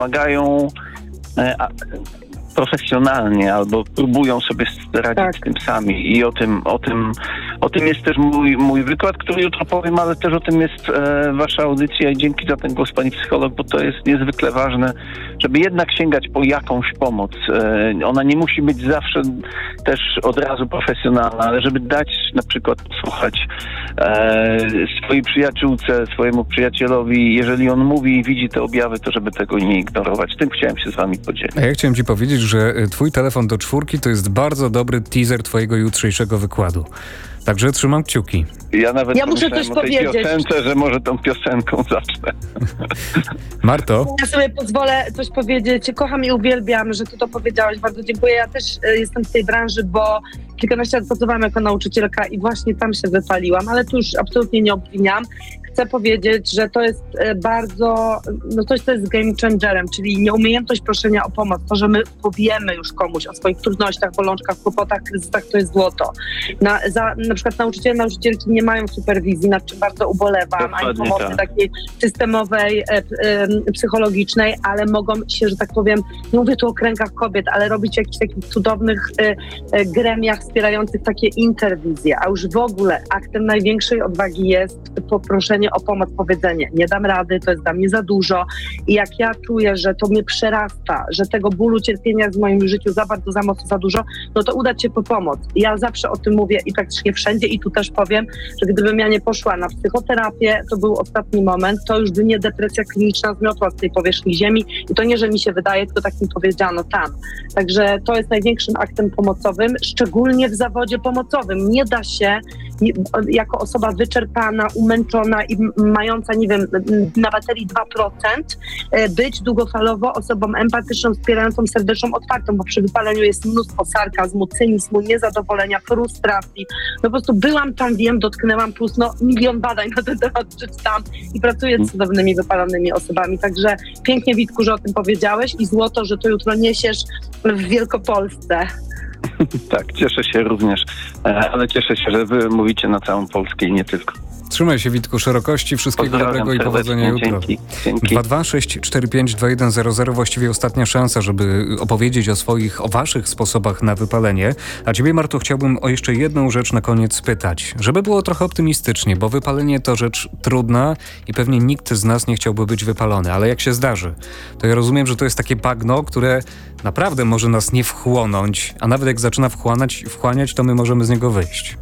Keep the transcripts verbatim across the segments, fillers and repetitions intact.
pomagają e, a, profesjonalnie albo próbują sobie radzić Tak. z tym sami i o tym, o tym, o tym jest też mój, mój wykład, który jutro powiem, ale też o tym jest e, wasza audycja i dzięki za ten głos pani psycholog, bo to jest niezwykle ważne, żeby jednak sięgać po jakąś pomoc. E, ona nie musi być zawsze też od razu profesjonalna, ale żeby dać na przykład posłuchać e, swojej przyjaciółce, swojemu przyjacielowi, jeżeli on mówi i widzi te objawy, to żeby tego nie ignorować. Tym chciałem się z wami podzielić. A ja chciałem ci powiedzieć, że twój telefon do czwórki to jest bardzo dobry teaser twojego jutrzejszego wykładu. Także trzymam kciuki. Ja nawet Ja muszę pomyślałem coś o tej powiedzieć. piosence, że może tą piosenką zacznę. Marto? Ja sobie pozwolę coś powiedzieć. Kocham i uwielbiam, że ty to powiedziałeś. Bardzo dziękuję. Ja też e, jestem w tej branży, bo kilkanaście lat pracowałam jako nauczycielka i właśnie tam się wypaliłam, ale tu już absolutnie nie obwiniam. Chcę powiedzieć, że to jest e, bardzo, no coś, co jest game changerem, czyli nieumiejętność proszenia o pomoc. To, że my powiemy już komuś o swoich trudnościach, bolączkach, kłopotach, kryzysach, to jest złoto. Na, za, na przykład nauczyciele, nauczycielki nie mają superwizji, nad czym bardzo ubolewam, ani Dokładnie pomocy tak. takiej systemowej, e, e, psychologicznej, ale mogą się, że tak powiem, nie mówię tu o kręgach kobiet, ale robić w jakichś takich cudownych e, e, gremiach wspierających takie interwizje, a już w ogóle aktem największej odwagi jest poproszenie o pomoc, powiedzenie, nie dam rady, to jest dla mnie za dużo i jak ja czuję, że to mnie przerasta, że tego bólu, cierpienia jest w moim życiu za bardzo, za mocno, za dużo, no to udać się po pomoc. Ja zawsze o tym mówię i praktycznie wszędzie i tu też powiem, że gdybym ja nie poszła na psychoterapię, to był ostatni moment, to już by mnie depresja kliniczna zmiotła z tej powierzchni ziemi i to nie, że mi się wydaje, tylko tak mi powiedziano tam. Także to jest największym aktem pomocowym, szczególnie w zawodzie pomocowym. Nie da się nie, jako osoba wyczerpana, umęczona i mająca, nie wiem, na baterii dwa procent, być długofalowo osobą empatyczną, wspierającą, serdeczną, otwartą, bo przy wypaleniu jest mnóstwo sarkazmu, cynizmu, niezadowolenia, frustracji. No po prostu byłam tam, wiem, dotknęłam, plus no milion badań na ten temat przeczytałam i pracuję z cudownymi, wypalonymi osobami. Także pięknie, Witku, że o tym powiedziałeś i złoto, że to jutro niesiesz w Wielkopolsce. Tak, cieszę się również, ale cieszę się, że wy mówicie na całą Polskę i nie tylko. Trzymaj się, Witku, szerokości, wszystkiego Pozdrawiam dobrego i powodzenia serdecznie. jutro. Dzięki. Dzięki. dwa dwa sześć cztery pięć dwa jeden zero zero, właściwie ostatnia szansa, żeby opowiedzieć o swoich, o waszych sposobach na wypalenie. A ciebie, Marto, chciałbym o jeszcze jedną rzecz na koniec spytać. Żeby było trochę optymistycznie, bo wypalenie to rzecz trudna i pewnie nikt z nas nie chciałby być wypalony, ale jak się zdarzy, to ja rozumiem, że to jest takie bagno, które naprawdę może nas nie wchłonąć, a nawet jak zaczyna wchłaniać, wchłaniać, to my możemy z niego wyjść.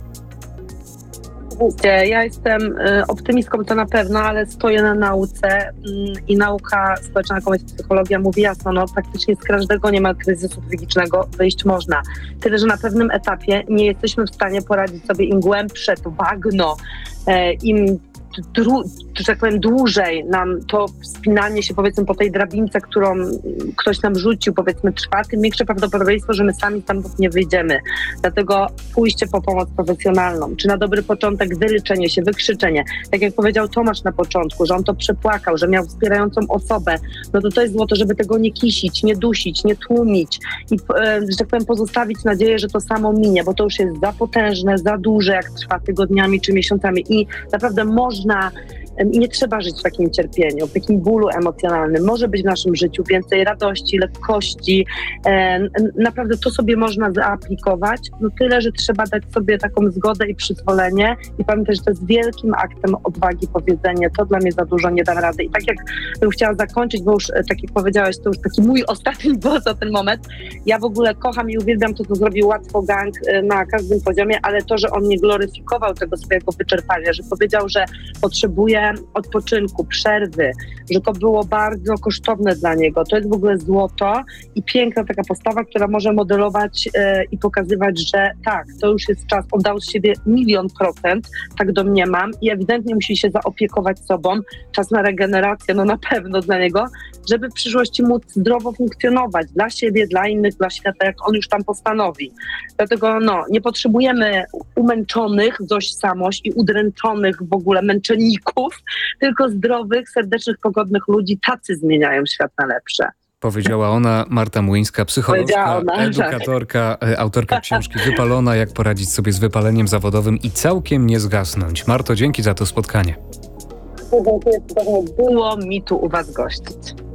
Ja jestem y, optymistką, to na pewno, ale stoję na nauce y, i nauka społeczna, jaką jest psychologia, mówi jasno, no praktycznie z każdego niemal kryzysu psychicznego wyjść można. Tyle, że na pewnym etapie nie jesteśmy w stanie poradzić sobie, im głębsze to bagno, y, im Dru, że tak powiem, dłużej nam to wspinanie się, powiedzmy, po tej drabince, którą ktoś nam rzucił, powiedzmy, trwa, tym większe prawdopodobieństwo, że my sami stamtąd nie wyjdziemy. Dlatego pójście po pomoc profesjonalną, czy na dobry początek wyleczenie się, wykrzyczenie. Tak jak powiedział Tomasz na początku, że on to przepłakał, że miał wspierającą osobę, no to to jest złoto, żeby tego nie kisić, nie dusić, nie tłumić i, że tak powiem, pozostawić nadzieję, że to samo minie, bo to już jest za potężne, za duże, jak trwa tygodniami czy miesiącami i naprawdę można nie trzeba żyć w takim cierpieniu, w takim bólu emocjonalnym. Może być w naszym życiu więcej radości, lekkości. E, naprawdę to sobie można zaaplikować. No tyle, że trzeba dać sobie taką zgodę i przyzwolenie. I pamiętaj, że to jest wielkim aktem odwagi powiedzenie, to dla mnie za dużo, nie dam rady. I tak jak bym chciała zakończyć, bo już tak jak powiedziałeś, to już taki mój ostatni głos na ten moment. Ja w ogóle kocham i uwielbiam to, co zrobił Łatwo Gang na każdym poziomie, ale to, że on nie gloryfikował tego swojego wyczerpania, że powiedział, że potrzebuje odpoczynku, przerwy, że to było bardzo kosztowne dla niego. To jest w ogóle złoto i piękna taka postawa, która może modelować e, i pokazywać, że tak, to już jest czas. On dał z siebie milion procent, tak domniemam, i ewidentnie musi się zaopiekować sobą. Czas na regenerację, no na pewno dla niego, żeby w przyszłości móc zdrowo funkcjonować dla siebie, dla innych, dla świata, jak on już tam postanowi. Dlatego no, nie potrzebujemy umęczonych w tożsamość i udręczonych w ogóle męczenników, tylko zdrowych, serdecznych, pogodnych ludzi. Tacy zmieniają świat na lepsze. Powiedziała ona, Marta Młyńska, psycholożka, ona, edukatorka, tak. autorka książki Wypalona, jak poradzić sobie z wypaleniem zawodowym i całkiem nie zgasnąć. Marto, dzięki za to spotkanie. Dziękuję, było mi tu u was gościć.